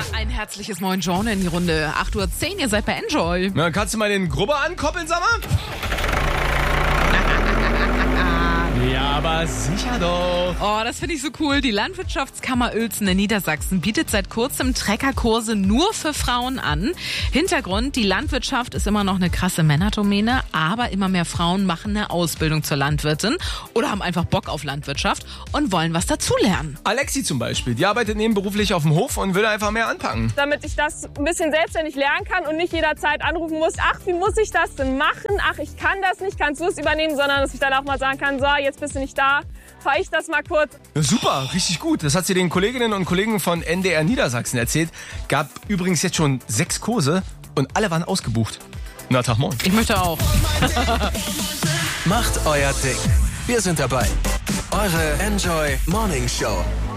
Ein herzliches Moin John in die Runde. 8:10 Uhr, ihr seid bei Enjoy. Na, kannst du mal den Grubber ankoppeln, sag mal? Ja, aber sicher doch. Oh, das finde ich so cool. Die Landwirtschaftskammer Uelzen in Niedersachsen bietet seit kurzem Treckerkurse nur für Frauen an. Hintergrund, die Landwirtschaft ist immer noch eine krasse Männerdomäne, aber immer mehr Frauen machen eine Ausbildung zur Landwirtin oder haben einfach Bock auf Landwirtschaft und wollen was dazulernen. Alexi zum Beispiel, die arbeitet nebenberuflich auf dem Hof und will einfach mehr anpacken. Damit ich das ein bisschen selbstständig lernen kann und nicht jederzeit anrufen muss, ach, wie muss ich das denn machen? Ach, ich kann das nicht, kannst du es übernehmen? Sondern dass ich dann auch mal sagen kann, so, jetzt bist du nicht da, fahre ich das mal kurz. Ja, super, richtig gut. Das hat sie den Kolleginnen und Kollegen von NDR Niedersachsen erzählt. Gab übrigens jetzt schon 6 Kurse und alle waren ausgebucht. Na, Tag moin. Ich möchte auch. Macht euer Ding. Wir sind dabei. Eure Enjoy Morning Show.